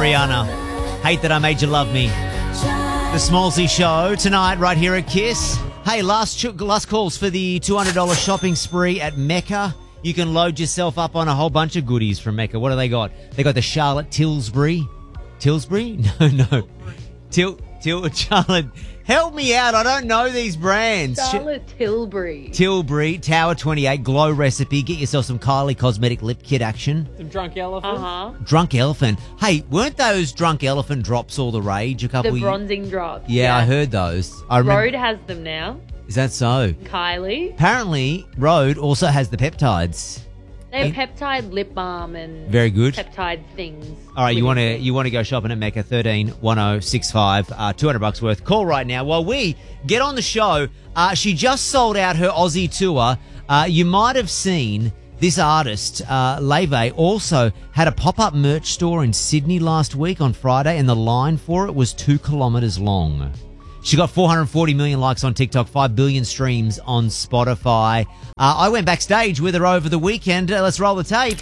Ariana. Hate That I Made You Love Me. The Smallsy Show tonight right here at Kiss. Hey, last calls for the $200 shopping spree at Mecca. You can load yourself up on a whole bunch of goodies from Mecca. What do they got? They got the Charlotte Tilbury. Tilbury? No. Charlotte. Help me out. I don't know these brands. Charlotte Tilbury. Tilbury, Tower 28, Glow Recipe. Get yourself some Kylie Cosmetic Lip Kit action. Some Drunk Elephant. Drunk Elephant. Hey, weren't those Drunk Elephant drops all the rage a couple The years? bronzing drops. Yeah, I heard those. I remember. Rode has them now. Is that so? Kylie. Apparently, Rode also has the peptides. They have peptide lip balm and Very good. peptide things. All right, you want to go shopping at Mecca, 131065, $200 worth. Call right now while we get on the show. She just sold out her Aussie tour. You might have seen this artist, Leve, also had a pop-up merch store in Sydney last week on Friday, and the line for it was 2 kilometres long. She got 440 million likes on TikTok, 5 billion streams on Spotify. I went backstage with her over the weekend. Let's roll the tape.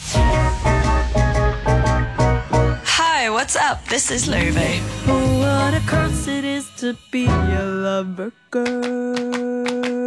Hi, what's up? This is Love. Oh, what a curse it is to be a lover girl.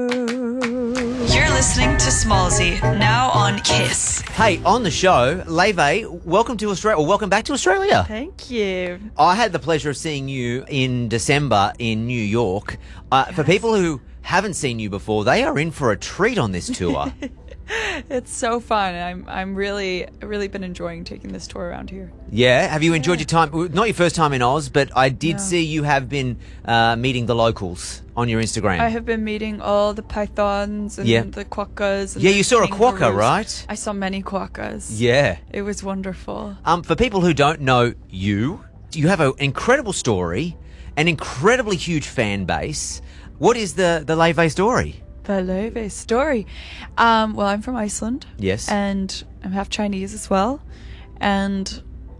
You're listening to Smallsy, now on Kiss. Hey, on the show, Leve, welcome to Australia, or welcome back to Australia. Thank you. I had the pleasure of seeing you in December in New York. For people who haven't seen you before, they are in for a treat on this tour. It's so fun. I'm really been enjoying taking this tour around here. Yeah? Have you enjoyed your time? Not your first time in Oz, but I did see you have been meeting the locals on your Instagram. I have been meeting all the pythons and the quokkas. And yeah, the you saw a quokka, kangaroos. right? I saw many quokkas. Yeah. It was wonderful. For people who don't know you have an incredible story, an incredibly huge fan base. What is the Leve story? The Love story. Well, I'm from Iceland. Yes. And I'm half Chinese as well. And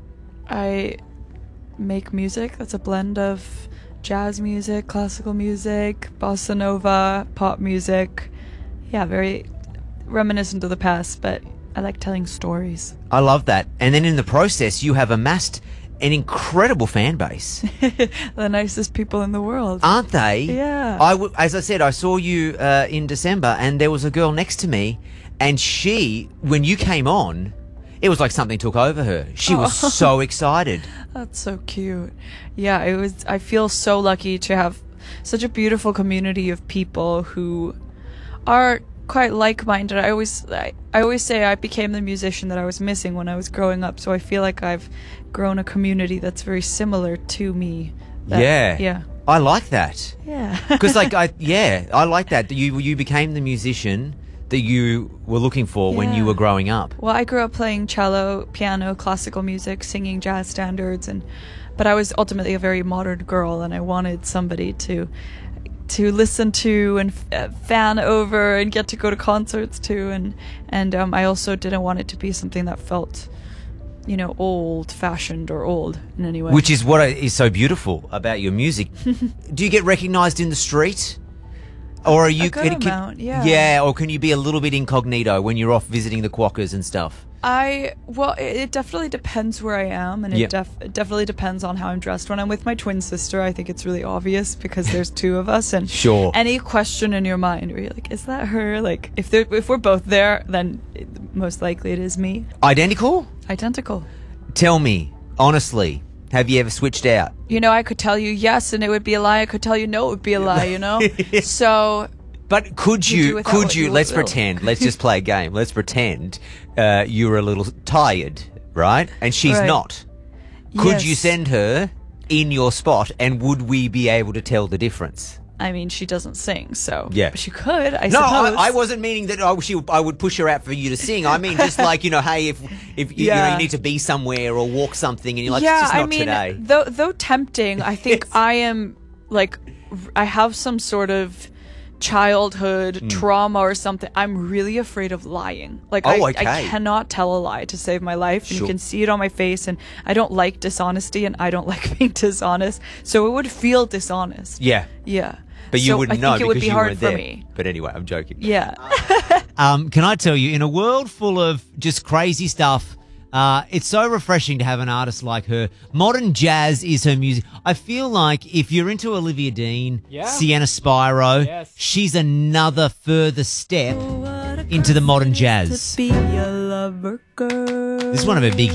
I make music that's a blend of jazz music, classical music, bossa nova, pop music. Yeah, very reminiscent of the past, but I like telling stories. I love that. And then in the process, you have amassed an incredible fan base. The nicest people in the world. Aren't they? Yeah. As I said, I saw you in December, and there was a girl next to me, and she, when you came on, it was like something took over her. She was so excited. That's so cute. Yeah, it was. I feel so lucky to have such a beautiful community of people who are quite like-minded. I always say I became the musician that I was missing when I was growing up. So I feel like I've grown a community that's very similar to me. Yeah. I like that. Yeah. Because I like that. You became the musician that you were looking for when you were growing up. Well, I grew up playing cello, piano, classical music, singing jazz standards, but I was ultimately a very modern girl, and I wanted somebody to listen to and fan over and get to go to concerts to, and I also didn't want it to be something that felt, old-fashioned or old in any way. Which is what is so beautiful about your music. Do you get recognised in the street? Or are you a good amount, yeah. Yeah, or can you be a little bit incognito when you're off visiting the quokkas and stuff? It definitely depends where I am, and it definitely depends on how I'm dressed. When I'm with my twin sister, I think it's really obvious because there's two of us, and sure. Any question in your mind where you're like, is that her? Like, if we're both there, then most likely it is me. Identical? Identical. Tell me, honestly, have you ever switched out? I could tell you yes, and it would be a lie. I could tell you no, it would be a lie, So... But could you let's pretend, let's just play a game. Let's pretend you're a little tired, right? And she's not. Could you send her in your spot, and would we be able to tell the difference? I mean, she doesn't sing, so but she could, I suppose. No, I wasn't meaning that I would push her out for you to sing. I mean, just like, hey, if you need to be somewhere or walk something, and you're like, it's just not today. Though tempting, I think I am, like, I have some sort of childhood trauma or something. I'm really afraid of lying. Like, I cannot tell a lie to save my life. And you can see it on my face, and I don't like dishonesty, and I don't like being dishonest. So it would feel dishonest. Yeah. Yeah. But you wouldn't know because you weren't there. Me. But anyway, I'm joking. Yeah. Can I tell you, in a world full of just crazy stuff It's so refreshing to have an artist like her. Modern jazz is her music. I feel like if you're into Olivia Dean, Sienna Spiro, she's another further step into the modern jazz. This is one of her big